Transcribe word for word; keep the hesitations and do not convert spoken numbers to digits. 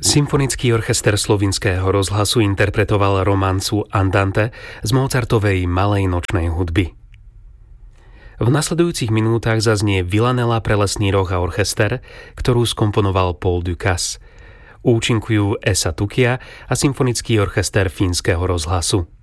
Symfonický orchester Slovinského rozhlasu interpretoval romancu Andante z Mozartovej Malej nočnej hudby. V nasledujúcich minútach zaznie Villanella pre lesný roh a orchester, ktorú skomponoval Paul Dukas. Účinkujú Esa Tukia a Symfonický orchester Fínskeho rozhlasu.